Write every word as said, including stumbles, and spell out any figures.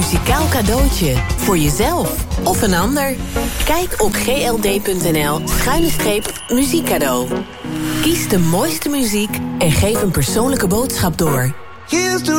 muzikaal cadeautje. Voor jezelf of een ander. Kijk op gld.nl schuine streep muziekcadeau. Kies de mooiste muziek en geef een persoonlijke boodschap door.